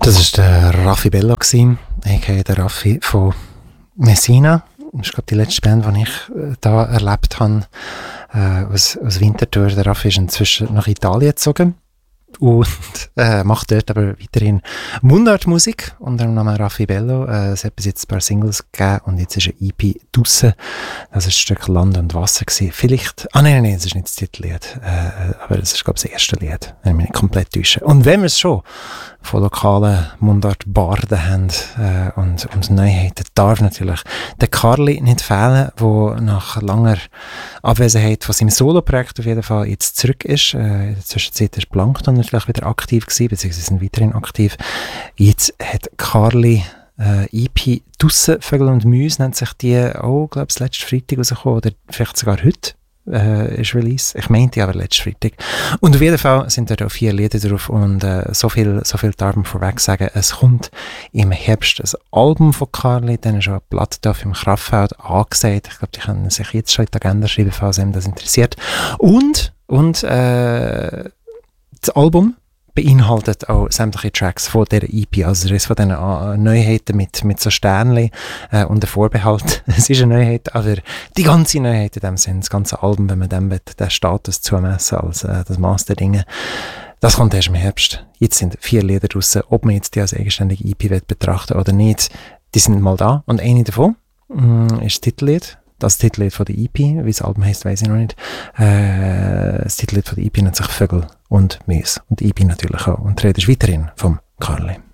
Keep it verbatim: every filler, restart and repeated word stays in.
Das war der Raffi Bello. Ich habe den Raffi von Messina. Das ist, glaube ich, die letzte Band, die ich da erlebt habe, äh, aus, aus Winterthur. Der Raffi ist inzwischen nach Italien gezogen und äh, macht dort aber weiterhin Mundartmusik unter dem Namen Raffi Bello. Äh, es hat bis jetzt ein paar Singles gegeben und jetzt ist ein E P draussen. Das war ein Stück Land und Wasser gewesen. Vielleicht, ah nein, nein, nein, das ist nicht das Titellied, äh, aber das ist, glaube ich, das erste Lied, wenn ich mich nicht komplett täusche. Und wenn wir es schon von lokalen Mundart-Barden haben äh, und, und Neuheiten, darf natürlich der Karli nicht fehlen, der nach langer Abwesenheit von seinem Solo-Projekt auf jeden Fall jetzt zurück ist. Äh, in der Zwischenzeit ist Plankton natürlich wieder aktiv gewesen, beziehungsweise sind weiterhin aktiv. Jetzt hat Karli äh, E P «Dusse Vögel und Müs» nennt sich die auch, glaube ich, letzten Freitag rausgekommen oder vielleicht sogar heute. Äh, ist Release. Ich meinte aber letzten Freitag. Und auf jeden Fall sind dort auch vier Lieder drauf und äh, so viel, so viel darf man vorweg sagen, es kommt im Herbst ein Album von Karli, dann ist schon eine Platte auf im Kraftfeld angesagt. Ich glaube, die können sich jetzt schon in die Agenda schreiben, falls einem das interessiert. Und, und äh, das Album beinhaltet auch sämtliche Tracks von dieser E P, also es ist von diesen uh, Neuheiten mit, mit so Sternchen äh, und der Vorbehalt. Es ist eine Neuheit, aber die ganze Neuheit in dem Sinn, das ganze Album, wenn man dem den Status zumessen als äh, das Maß der Dinge, das kommt erst im Herbst. Jetzt sind vier Lieder draussen, ob man jetzt die als eigenständige E P betrachten oder nicht, die sind mal da und eine davon mh, ist das Titellied. Das Titellied von der E P, wie das Album heisst, weiss ich noch nicht. Äh, das Titellied von der E P nennt sich «Vögel und Müs». Und die E P natürlich auch. Und die Rede ist weiterhin vom Karli.